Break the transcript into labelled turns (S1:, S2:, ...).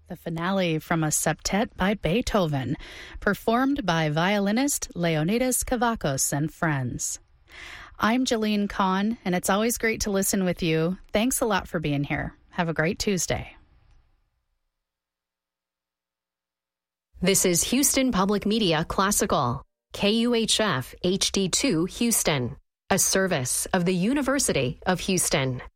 S1: the finale from a septet by Beethoven, performed by violinist Leonidas Kavakos and friends. I'm Jalene Kahn, and it's always great to listen with you. Thanks a lot for being here. Have a great Tuesday.
S2: This is Houston Public Media Classical, KUHF HD2 Houston, a service of the University of Houston.